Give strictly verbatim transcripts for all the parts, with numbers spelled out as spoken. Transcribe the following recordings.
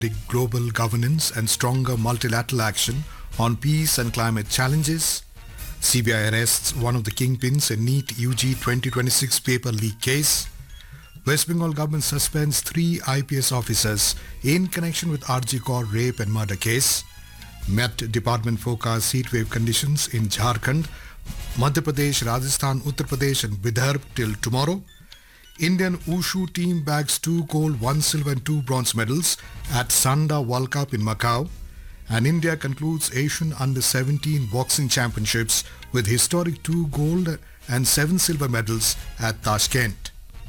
global governance and stronger multilateral action on peace and climate challenges. C B I arrests one of the kingpins in NEET U G twenty twenty-six paper leak case. West Bengal government suspends three I P S officers in connection with R G Kar rape and murder case. Met Department forecasts heatwave conditions in Jharkhand, Madhya Pradesh, Rajasthan, Uttar Pradesh and Vidarbha till tomorrow. Indian Wushu team bags two gold, one silver and two bronze medals at Sanda World Cup in Macau. And India concludes Asian Under seventeen Boxing Championships with historic two gold and seven silver medals at Tashkent.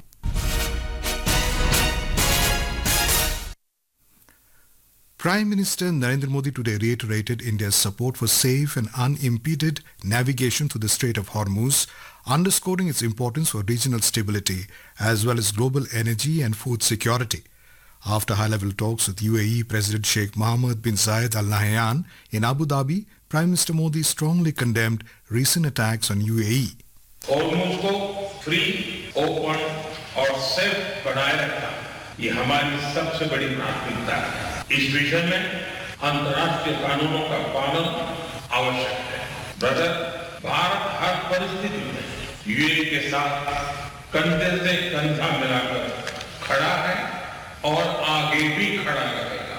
Prime Minister Narendra Modi today reiterated India's support for safe and unimpeded navigation through the Strait of Hormuz, underscoring its importance for regional stability as well as global energy and food security. After high-level talks with U A E President Sheikh Mohammed bin Zayed Al Nahyan in Abu Dhabi, Prime Minister Modi strongly condemned recent attacks on U A E. hormuz को free, open और safe बनाए रखना ये हमारी सबसे बड़ी प्राथमिकता है. इस विषय में अंतर्राष्ट्रीय कानूनों का पालन आवश्यक है. ब्रदर, भारत हर परिस्थिति में यूएई के साथ कंधे से कंधा मिलाकर खड़ा है और आगे भी खड़ा रहेगा.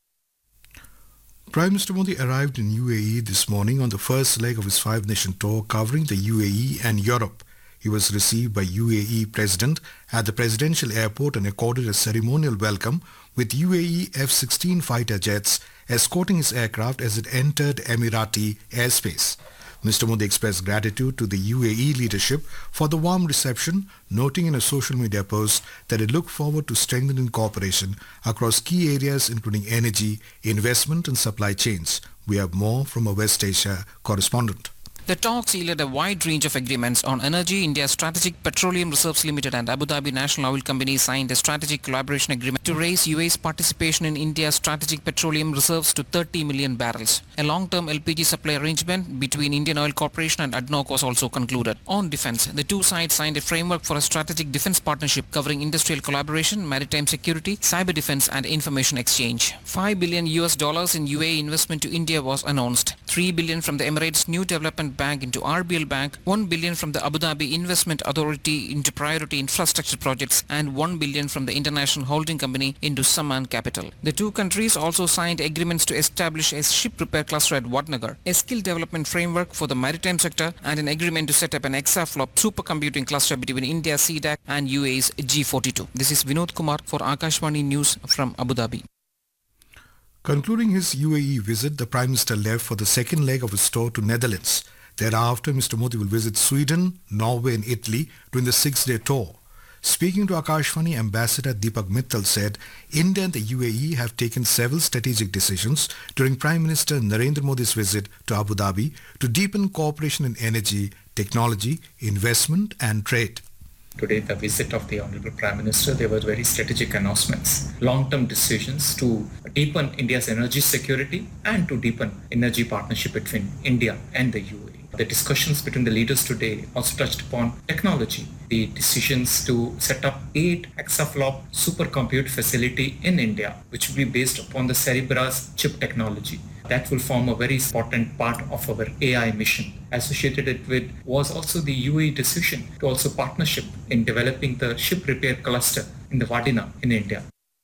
Prime Minister Modi arrived in U A E this morning on the first leg of his five-nation tour covering the U A E and Europe. He was received by U A E President at the Presidential Airport and accorded a ceremonial welcome with U A E F sixteen fighter jets escorting his aircraft as it entered Emirati airspace. Mister Modi expressed gratitude to the U A E leadership for the warm reception, noting in a social media post that it looked forward to strengthening cooperation across key areas including energy, investment and supply chains. We have more from our West Asia correspondent. The talks yielded a wide range of agreements on energy. India's Strategic Petroleum Reserves Limited and Abu Dhabi National Oil Company signed a strategic collaboration agreement to raise U A's participation in India's strategic petroleum reserves to thirty million barrels. A long-term L P G supply arrangement between Indian Oil Corporation and A D N O C was also concluded. On defense, the two sides signed a framework for a strategic defense partnership covering industrial collaboration, maritime security, cyber defense and information exchange. five billion U S dollars in U A E investment to India was announced. three billion from the Emirates New Development Bank into R B L Bank, one billion from the Abu Dhabi Investment Authority into priority infrastructure projects and one billion from the International Holding Company into Samman Capital. The two countries also signed agreements to establish a ship repair cluster at Vadnagar, a skill development framework for the maritime sector and an agreement to set up an exaflop supercomputing cluster between India's C DAC and U A E's G forty-two. This is Vinod Kumar for Akashvani News from Abu Dhabi. Concluding his U A E visit, the Prime Minister left for the second leg of his tour to Netherlands. Thereafter, Mister Modi will visit Sweden, Norway and Italy during the six-day tour. Speaking to Akashvani, Ambassador Deepak Mittal said India and the U A E have taken several strategic decisions during Prime Minister Narendra Modi's visit to Abu Dhabi to deepen cooperation in energy, technology, investment and trade. Today, the visit of the Honorable Prime Minister, there were very strategic announcements, long-term decisions to deepen India's energy security and to deepen energy partnership between India and the U A E. The discussions between the leaders today also touched upon technology, the decisions to set up eight exaflop supercompute facility in India, which will be based upon the Cerebra's chip technology. That will form a very important part of our A I mission. Associated with was also the U A E decision to also partnership in developing the ship repair cluster in the Vadina in India.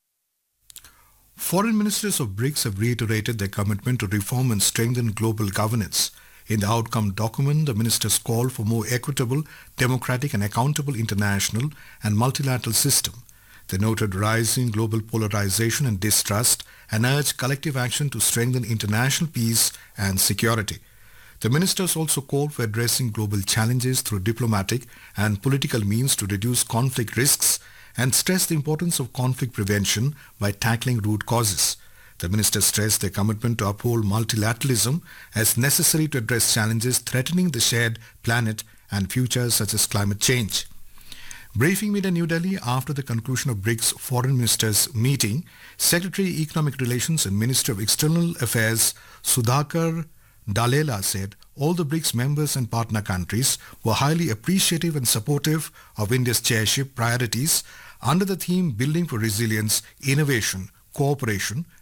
Foreign ministers of BRICS have reiterated their commitment to reform and strengthen global governance. In the outcome document, the ministers call for more equitable, democratic and accountable international and multilateral system. They noted rising global polarization and distrust and urged collective action to strengthen international peace and security. The ministers also called for addressing global challenges through diplomatic and political means to reduce conflict risks and stressed the importance of conflict prevention by tackling root causes. The ministers stressed their commitment to uphold multilateralism as necessary to address challenges threatening the shared planet and futures such as climate change. Briefing made in New Delhi after the conclusion of BRICS Foreign Ministers meeting, Secretary Economic Relations and Minister of External Affairs Sudhakar Dalela said all the BRICS members and partner countries were highly appreciative and supportive of India's chairship priorities under the theme Building for Resilience, Innovation, cooperation